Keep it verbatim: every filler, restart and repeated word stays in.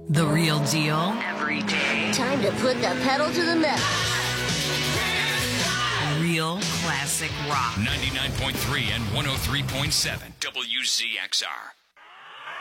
The real deal every day. Time to put the pedal to the metal. Real classic rock. ninety-nine point three and one oh three point seven W Z X R.